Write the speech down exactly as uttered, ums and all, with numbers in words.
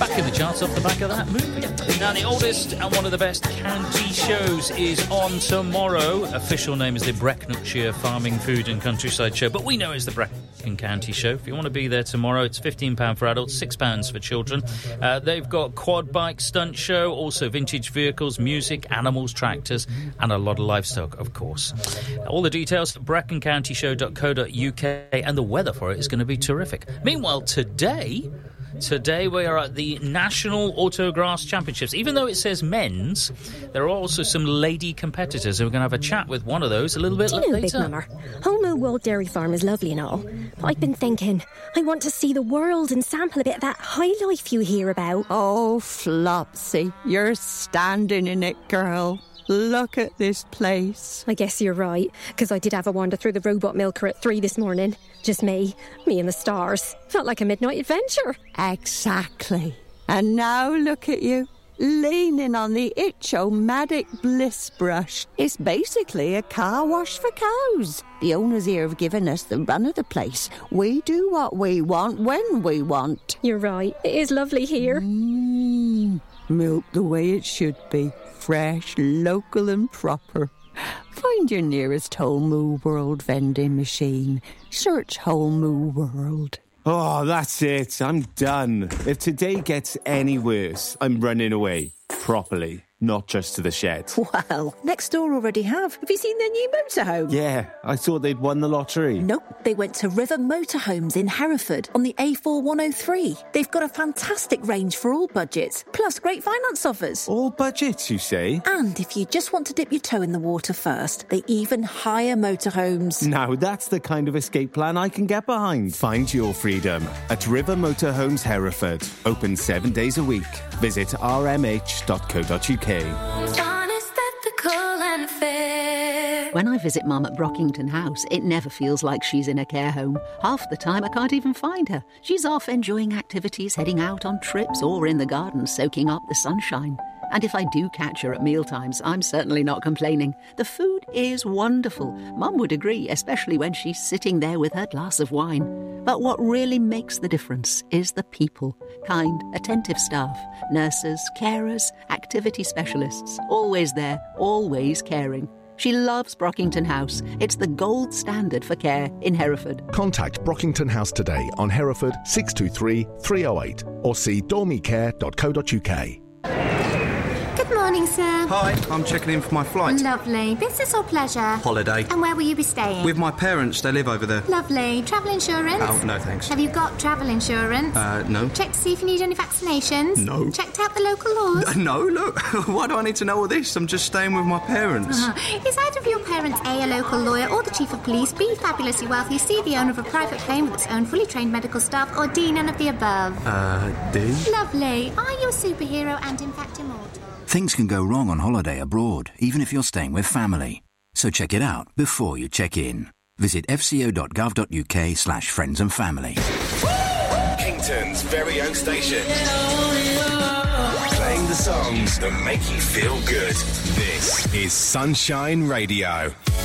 back in the charts off the back of that movie. Now, the oldest and one of the best county shows is on tomorrow. Official name is the Brecknockshire Farming, Food and Countryside Show, but we know it as the Brecon County Show. If you want to be there tomorrow, it's fifteen pounds for adults, six pounds for children. Uh, they've got quad bike stunt show, also vintage vehicles, music, animals, tractors, and a lot of livestock, of course. All the details at brecon county show dot co dot uk, and the weather for it is going to be terrific. Meanwhile, today... Today we are at the National Autograss Championships. Even though it says men's, there are also some lady competitors, and we're going to have a chat with one of those a little bit Do you know, later. Big Mama, Home Mill World Dairy Farm is lovely and all, but I've been thinking, I want to see the world and sample a bit of that high life you hear about. Oh, Flopsy, you're standing in it, girl. Look at this place. I guess you're right, because I did have a wander through the robot milker at three this morning. Just me, me and the stars. Felt like a midnight adventure. Exactly. And now look at you, leaning on the Itch-O-Matic Bliss brush. It's basically a car wash for cows. The owners here have given us the run of the place. We do what we want when we want. You're right, it is lovely here. Mmm, milk the way it should be. Fresh, local and proper. Find your nearest Whole Moo World vending machine. Search Whole Moo World. Oh, that's it. I'm done. If today gets any worse, I'm running away. Properly. Not just to the shed. Well, next door already have. Have you seen their new motorhome? Yeah, I thought they'd won the lottery. Nope, they went to River Motorhomes in Hereford on the A four one oh three. They've got a fantastic range for all budgets, plus great finance offers. All budgets, you say? And if you just want to dip your toe in the water first, they even hire motorhomes. Now that's the kind of escape plan I can get behind. Find your freedom at River Motorhomes Hereford. Open seven days a week. Visit r m h dot co dot u k. Honest, ethical and fair. When I visit Mum at Brockington House, it never feels like she's in a care home. Half the time I can't even find her. She's off enjoying activities, heading out on trips, or in the garden soaking up the sunshine. And if I do catch her at mealtimes, I'm certainly not complaining. The food is wonderful. Mum would agree, especially when she's sitting there with her glass of wine. But what really makes the difference is the people. Kind, attentive staff, nurses, carers, activity specialists. Always there, always caring. She loves Brockington House. It's the gold standard for care in Hereford. Contact Brockington House today on Hereford six two three, three oh eight or see dormicare dot co dot uk. Good morning, sir. Hi, I'm checking in for my flight. Lovely. Business or pleasure? Holiday. And where will you be staying? With my parents, they live over there. Lovely. Travel insurance? Oh, no thanks. Have you got travel insurance? Uh, no. Checked to see if you need any vaccinations? No. Checked out the local laws? No, look. Why do I need to know all this? I'm just staying with my parents. Uh, is either of your parents A, a local lawyer, or the chief of police, B, fabulously wealthy, C, the owner of a private plane with its own fully trained medical staff, or D, none of the above? Uh, D? Lovely. Are you a superhero and in fact immortal? Things can go wrong on holiday abroad, even if you're staying with family. So check it out before you check in. Visit f c o dot gov dot u k slash friends and family. Kington's very own station. Playing the songs that make you feel good. This is Sunshine Radio.